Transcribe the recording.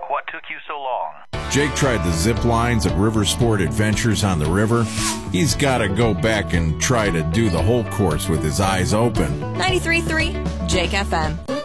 What took you so long? Jake tried the zip lines at River Sport Adventures on the river. He's got to go back and try to do the whole course with his eyes open. 93.3 Jake FM.